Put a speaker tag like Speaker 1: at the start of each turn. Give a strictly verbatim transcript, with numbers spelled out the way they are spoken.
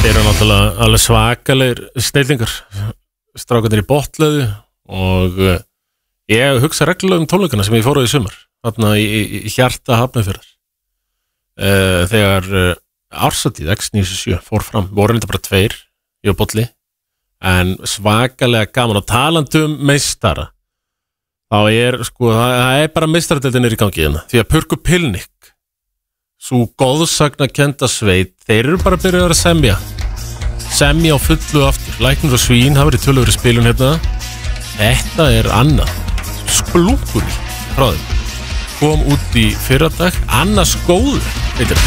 Speaker 1: Þeir eru náttúrulega alveg svakalegir snillingar, strákarnir í Botleðu og uh, ég hugsa reglulega um tónleikana sem ég fór á í sumar, þarna í, í, í hjarta Hafnarfjarðar. Uh, þegar uh, Ársatíð X níu sjö fór fram, voru þetta bara tveir, ég og Bolli, en svakalega gaman og talandi um meistara, þá er sko, það, það er bara meistaradeildin er í gangi hérna, því að Purku Pilnik, svo góðsagna kenda sveit, þeir eru bara að byrja að semja semja á fullu aftur. Læknir og Svín hafa verið töluverið spilun hérna. Þetta er annað splunkur frá þeim, kom út í fyrradag, annars góður heitir